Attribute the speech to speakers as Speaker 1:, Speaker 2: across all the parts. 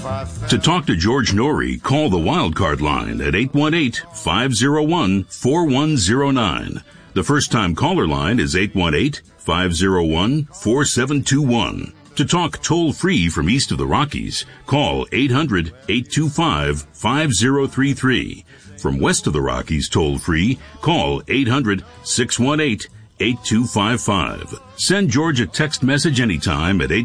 Speaker 1: To talk to George Norrie, call the Wildcard line at 818-501-4109. The first-time caller line is 818-501-4721. To talk toll-free from east of the Rockies, call 800-825-5033. From west of the Rockies toll-free, call 800-618-8255. Send George a text message anytime at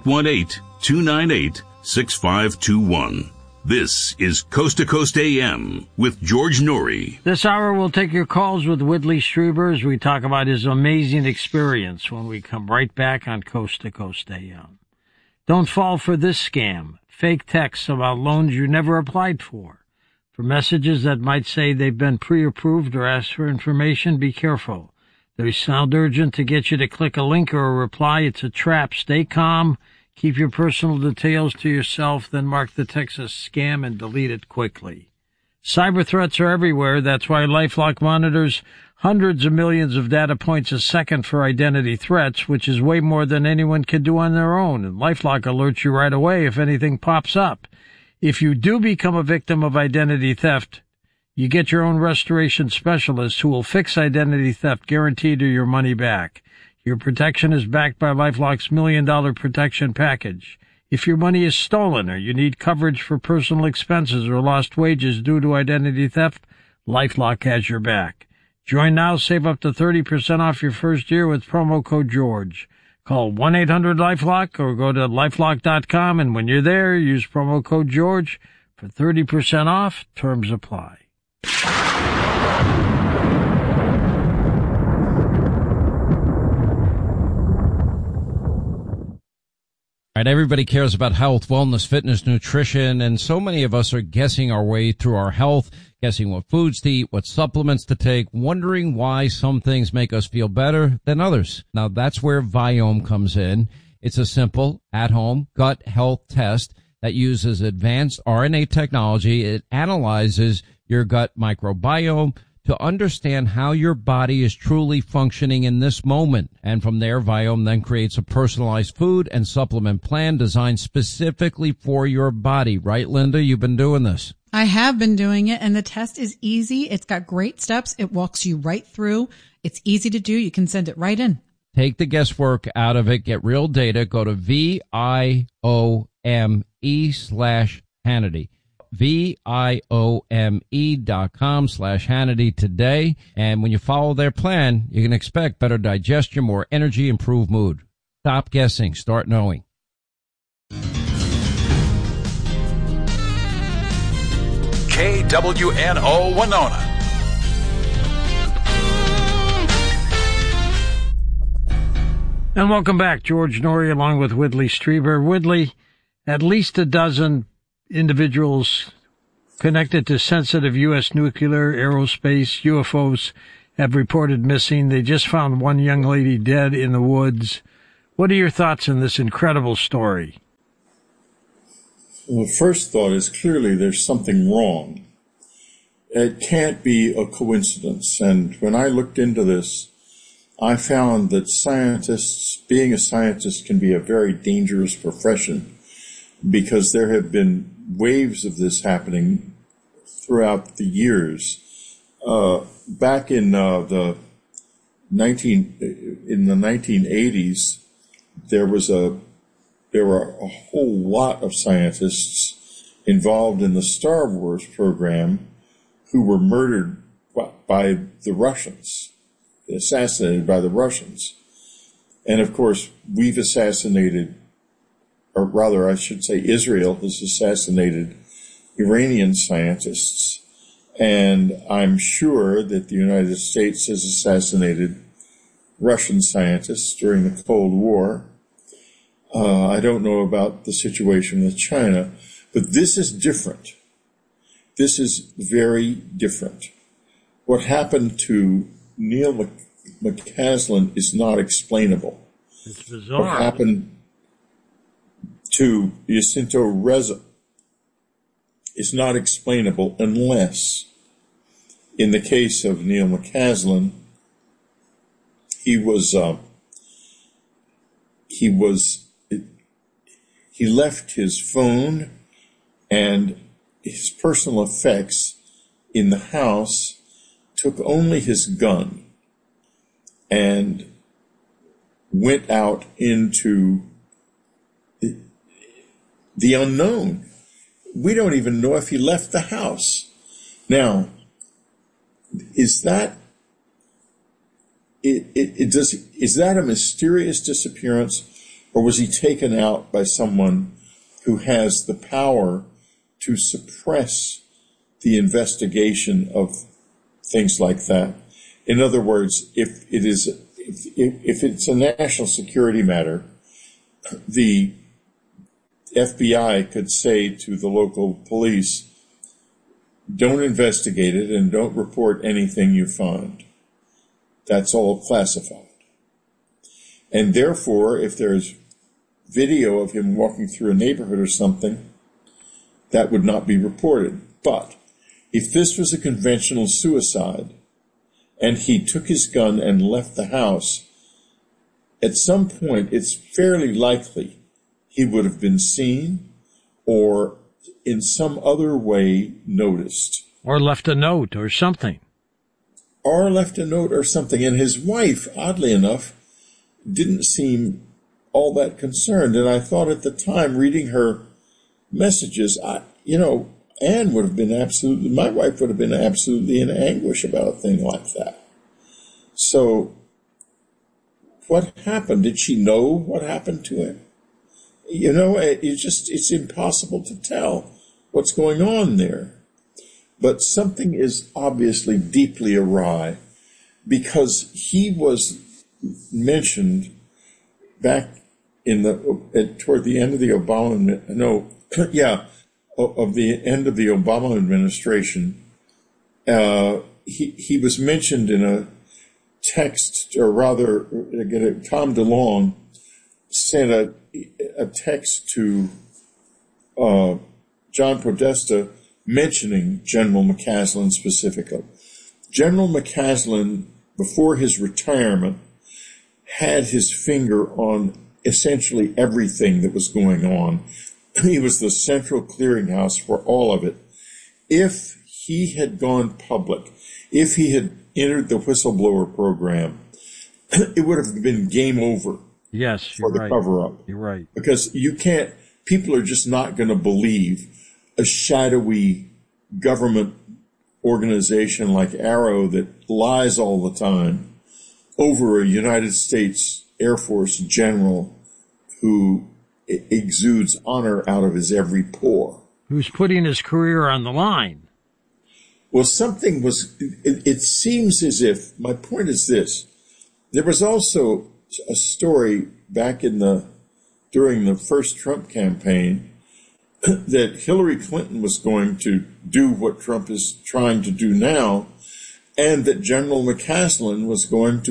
Speaker 1: 818-298-6521. This is Coast to Coast AM with George Norrie.
Speaker 2: This hour we'll take your calls with Whitley Strieber as we talk about his amazing experience when we come right back on Coast to Coast AM. Don't fall for this scam. Fake texts about loans you never applied for. For messages that might say they've been pre-approved or ask for information, be careful. They sound urgent to get you to click a link or a reply. It's a trap. Stay calm. Keep your personal details to yourself, then mark the text as scam and delete it quickly. Cyber threats are everywhere. That's why LifeLock monitors hundreds of millions of data points a second for identity threats, which is way more than anyone can do on their own. And LifeLock alerts you right away if anything pops up. If you do become a victim of identity theft, you get your own restoration specialist who will fix identity theft, guaranteed or your money back. Your protection is backed by LifeLock's $1 Million Protection Package. If your money is stolen or you need coverage for personal expenses or lost wages due to identity theft, LifeLock has your back. Join now, save up to 30% off your first year with promo code GEORGE. Call 1-800-LifeLock or go to LifeLock.com, and when you're there, use promo code GEORGE for 30% off. Terms apply.
Speaker 3: Right, everybody cares about health, wellness, fitness, nutrition, and so many of us are guessing our way through our health, guessing what foods to eat, what supplements to take, wondering why some things make us feel better than others. Now, that's where Viome comes in. It's a simple, at-home gut health test that uses advanced RNA technology. It analyzes your gut microbiome to understand how your body is truly functioning in this moment. And from there, Viome then creates a personalized food and supplement plan designed specifically for your body. Right, Linda? You've been doing this.
Speaker 4: I have been doing it, and the test is easy. It's got great steps. It walks you right through. It's easy to do. You can send it right in.
Speaker 3: Take the guesswork out of it. Get real data. Go to VIOME/Hannity. VIOME.com/Hannity today. And when you follow their plan, you can expect better digestion, more energy, improved mood. Stop guessing. Start knowing.
Speaker 5: KWNO Winona.
Speaker 2: And welcome back. George Norrie along with Whitley Strieber. Whitley, at least a dozen individuals connected to sensitive U.S. nuclear, aerospace, UFOs have reported missing. They just found one young lady dead in the woods. What are your thoughts on this incredible story?
Speaker 6: Well, the first thought is clearly there's something wrong. It can't be a coincidence. And when I looked into this, I found that being a scientist can be a very dangerous profession, because there have been waves of this happening throughout the years. Back in the 1980s, there were a whole lot of scientists involved in the Star Wars program who were murdered by the Russians, assassinated by the Russians. And of course, we've assassinated, or rather I should say Israel has assassinated Iranian scientists. And I'm sure that the United States has assassinated Russian scientists during the Cold War. I don't know about the situation with China, but this is different. This is very different. What happened to Neil McCaslin is not explainable.
Speaker 2: It's bizarre.
Speaker 6: What happened to Jacinto Reza is not explainable unless, in the case of Neil McCaslin, he left his phone and his personal effects in the house, took only his gun and went out into the unknown. We don't even know if he left the house. Now, is that is that a mysterious disappearance, or was he taken out by someone who has the power to suppress the investigation of things like that? In other words, if it's a national security matter, the FBI could say to the local police, don't investigate it and don't report anything you find. That's all classified. And therefore, if there's video of him walking through a neighborhood or something, that would not be reported. But if this was a conventional suicide and he took his gun and left the house, at some point it's fairly likely he would have been seen or in some other way noticed.
Speaker 2: Or left a note or something. And his wife, oddly enough, didn't seem all that concerned. And I thought at the time, reading her messages, Anne would have been my wife would have been absolutely in anguish about a thing like that. So what happened? Did she know what happened to him? It's impossible to tell what's going on there. But something is obviously deeply awry, because he was mentioned back toward the end of the end of the Obama administration. He was mentioned in a text, or rather, Tom DeLonge sent a text to John Podesta mentioning General McCaslin specifically. General McCaslin, before his retirement, had his finger on essentially everything that was going on. He was the central clearinghouse for all of it. If he had gone public, if he had entered the whistleblower program, it would have been game over. Yes,
Speaker 6: for the cover-up.
Speaker 2: You're right.
Speaker 6: Because people are just not going to believe a shadowy government organization like Arrow that lies all the time over a United States Air Force general who exudes honor out of his every pore.
Speaker 2: Who's putting his career on the line.
Speaker 6: Well, it seems as if, my point is this, there was also a story back during the first Trump campaign that Hillary Clinton was going to do what Trump is trying to do now, and that General McCaslin was going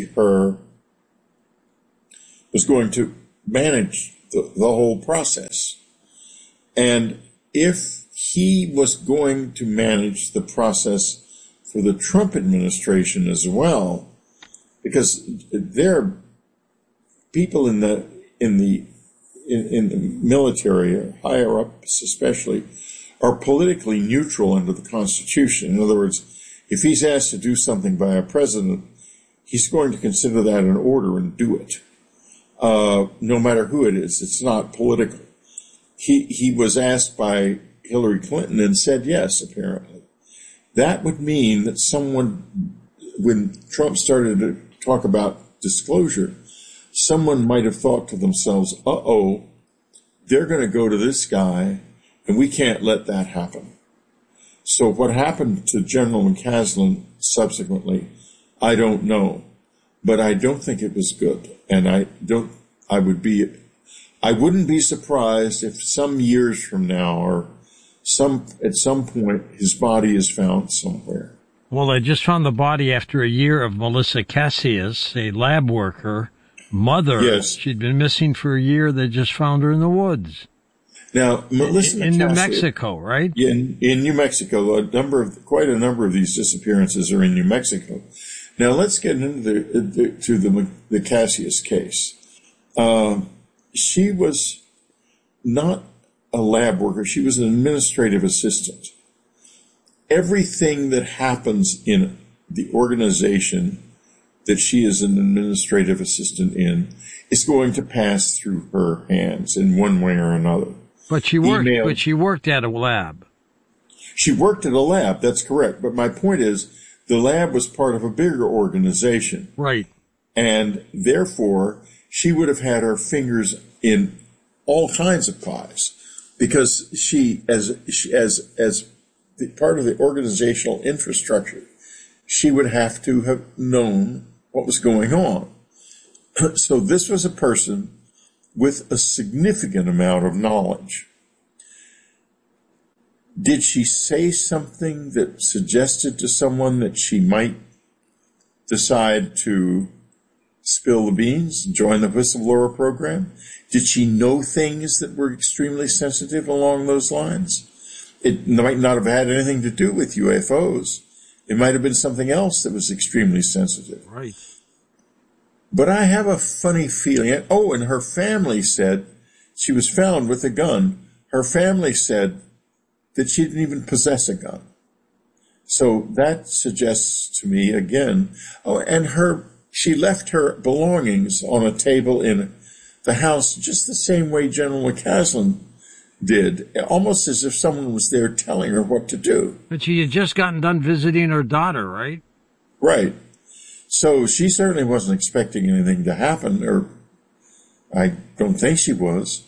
Speaker 6: to manage the whole process. And if he was going to manage the process for the Trump administration as well, because there are people in the military, higher ups especially, are politically neutral under the Constitution. In other words, if he's asked to do something by a president, he's going to consider that an order and do it, no matter who it is. It's not political. He was asked by Hillary Clinton and said yes, apparently. That would mean that when Trump started to talk about disclosure, someone might have thought to themselves, they're going to go to this guy, and we can't let that happen. So what happened to General McCaslin subsequently, I don't know, but I don't think it was good. And I wouldn't be surprised if some years from now or at some point his body is found somewhere.
Speaker 2: Well, I just found the body after a year of Melissa Cassius, a lab worker, mother.
Speaker 6: Yes.
Speaker 2: She'd been missing for a year. They just found her in the woods.
Speaker 6: Now, Melissa
Speaker 2: in New Mexico, right?
Speaker 6: Yeah, in New Mexico. Quite a number of these disappearances are in New Mexico. Now, let's get into the Cassius case. She was not a lab worker. She was an administrative assistant. Everything that happens in the organization that she is an administrative assistant in is going to pass through her hands in one way or another.
Speaker 2: But she worked at a lab.
Speaker 6: She worked at a lab, that's correct. But my point is, the lab was part of a bigger organization.
Speaker 2: Right.
Speaker 6: And therefore, she would have had her fingers in all kinds of pies, because she, as part of the organizational infrastructure, she would have to have known what was going on. So this was a person with a significant amount of knowledge. Did she say something that suggested to someone that she might decide to spill the beans, join the whistleblower program? Did she know things that were extremely sensitive along those lines? It might not have had anything to do with UFOs. It might have been something else that was extremely sensitive.
Speaker 2: Right.
Speaker 6: But I have a funny feeling. Oh, and her family said she was found with a gun. Her family said that she didn't even possess a gun. So that suggests to me again, she left her belongings on a table in the house just the same way General McCaslin did, almost as if someone was there telling her what to do.
Speaker 2: But she had just gotten done visiting her daughter, right?
Speaker 6: Right. So she certainly wasn't expecting anything to happen, or I don't think she was.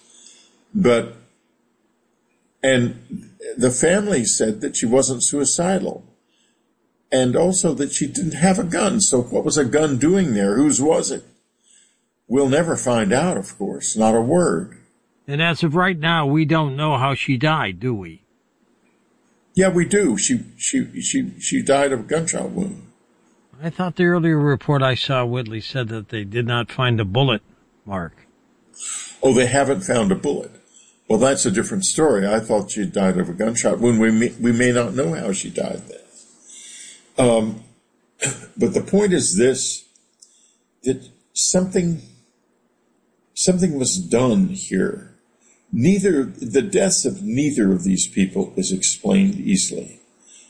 Speaker 6: And the family said that she wasn't suicidal, and also that she didn't have a gun. So what was a gun doing there? Whose was it? We'll never find out, of course, not a word.
Speaker 2: And as of right now, we don't know how she died, do we?
Speaker 6: Yeah, we do. She died of a gunshot wound.
Speaker 2: I thought the earlier report I saw, Whitley, said that they did not find a bullet, Mark.
Speaker 6: Oh, they haven't found a bullet. Well, that's a different story. I thought she died of a gunshot wound. We may not know how she died then. But the point is this, that something was done here. The deaths of neither of these people is explained easily.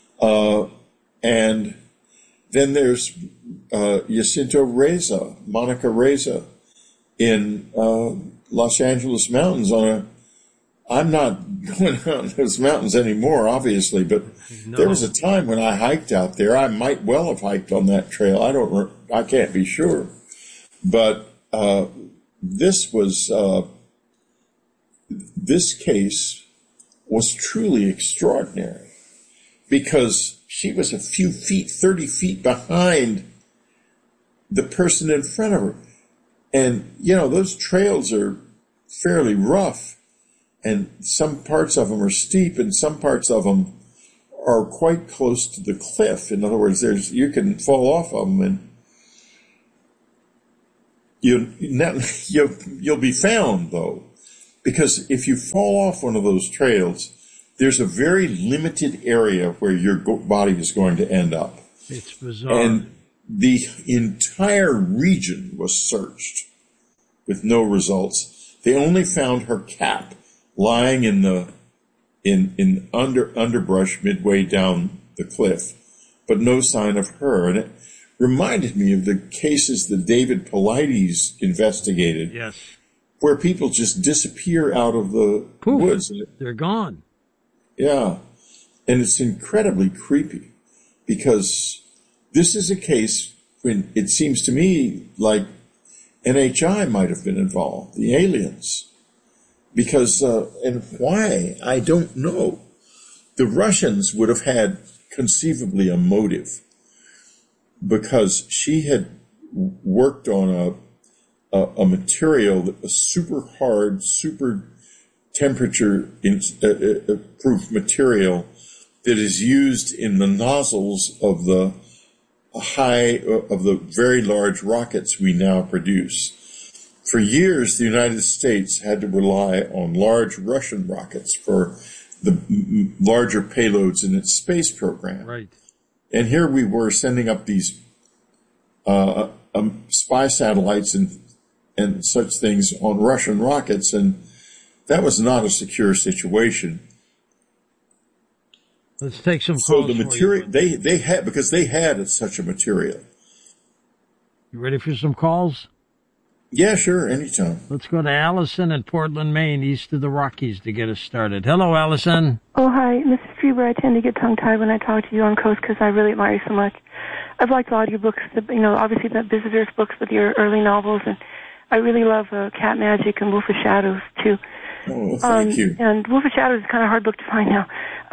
Speaker 6: And then there's Jacinto Reza, Monica Reza, in Los Angeles mountains I'm not going out those mountains anymore, obviously, but there was a time when I hiked out there. I might well have hiked on that trail. I can't be sure. But this case was truly extraordinary, because she was a few feet, 30 feet behind the person in front of her. And, those trails are fairly rough, and some parts of them are steep, and some parts of them are quite close to the cliff. In other words, you can fall off of them, and you'll be found, though, because if you fall off one of those trails, there's a very limited area where your body is going to end up.
Speaker 2: It's bizarre.
Speaker 6: And the entire region was searched with no results. They only found her cap lying in underbrush midway down the cliff, but no sign of her. And it reminded me of the cases that David Paulides investigated.
Speaker 2: Yes.
Speaker 6: Where people just disappear out of the woods.
Speaker 2: They're gone.
Speaker 6: Yeah. And it's incredibly creepy, because this is a case when it seems to me like NHI might have been involved, the aliens. Because, and why, I don't know. The Russians would have had conceivably a motive, because she had worked on a material that was super hard, super temperature proof material that is used in the nozzles of the very large rockets we now produce. For years, the United States had to rely on large Russian rockets for the larger payloads in its space program.
Speaker 2: Right.
Speaker 6: And here we were sending up these spy satellites and such things on Russian rockets, and that was not a secure situation.
Speaker 2: Let's take some
Speaker 6: So
Speaker 2: calls.
Speaker 6: the material they had, because they had such a material.
Speaker 2: You ready for some calls?
Speaker 6: Yeah, sure, anytime.
Speaker 2: Let's go to Allison in Portland, Maine, east of the Rockies, to get us started. Hello, Allison.
Speaker 5: Oh, hi. Mrs. Strieber, I tend to get tongue-tied when I talk to you on Coast because I really admire you so much. I've liked audiobooks, obviously the Visitors books with your early novels, and I really love Cat Magic and Wolf of Shadows, too.
Speaker 6: Oh, thank you.
Speaker 5: And Wolf of Shadows is kind of a hard book to find now.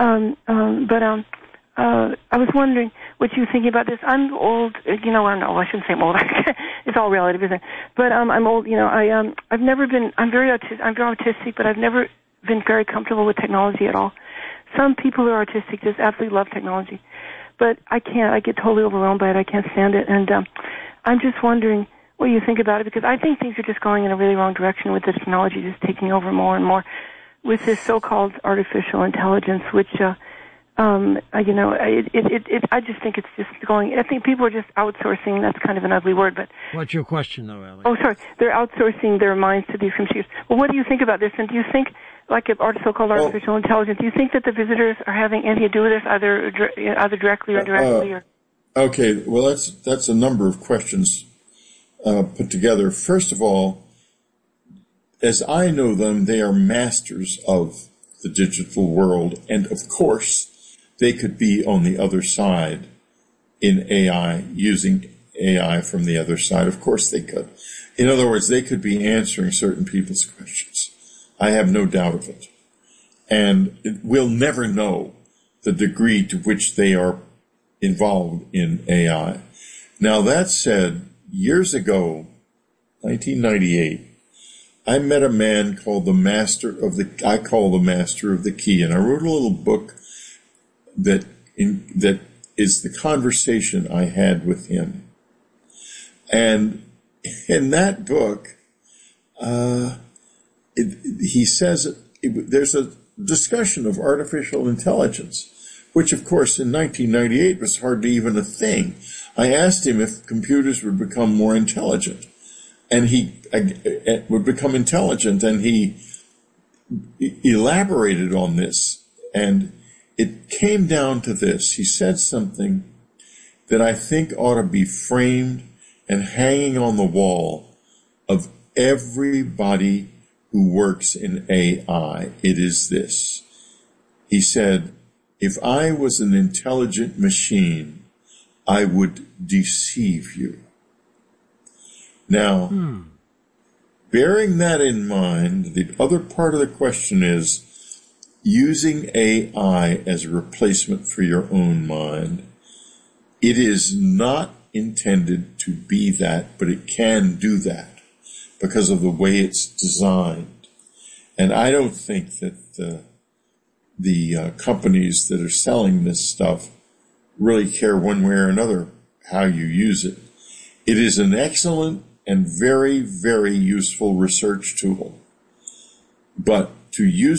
Speaker 5: I was wondering what you were thinking about this. I'm old, I shouldn't say I'm old. It's all relative, isn't it? But I'm old, I've never been, I'm very autistic, but I've never been very comfortable with technology at all. Some people who are autistic just absolutely love technology. But I can't, I get totally overwhelmed by it. I can't stand it. And I'm just wondering what you think about it, because I think things are just going in a really wrong direction with the technology just taking over more and more with this so-called artificial intelligence, which, I just think it's just going, I think people are just outsourcing. That's kind of an ugly word, but.
Speaker 2: What's your question, though, Alex?
Speaker 5: Oh, sorry. They're outsourcing their minds to these computers. Well, what do you think about this? And do you think, like so-called artificial intelligence, do you think that the visitors are having anything to do with this, either directly or indirectly?
Speaker 6: Okay, well, that's a number of questions put together. First of all, as I know them, they are masters of the digital world, and of course, they could be on the other side in AI, using AI from the other side. Of course they could. In other words, they could be answering certain people's questions. I have no doubt of it. And we'll never know the degree to which they are involved in AI. Now, that said, years ago, 1998, I met a man called I call the Master of the Key, and I wrote a little book that is the conversation I had with him. And in that book, he says there's a discussion of artificial intelligence, which, of course, in 1998 was hardly even a thing. I asked him if computers would become more intelligent, and he would become intelligent, and he elaborated on this, and it came down to this. He said something that I think ought to be framed and hanging on the wall of everybody who works in AI. It is this. He said, if I was an intelligent machine, I would deceive you. Now, bearing that in mind, the other part of the question is using AI as a replacement for your own mind. It is not intended to be that, but it can do that because of the way it's designed. And I don't think that the companies that are selling this stuff really care one way or another how you use it. It is an excellent and very, very useful research tool. But to use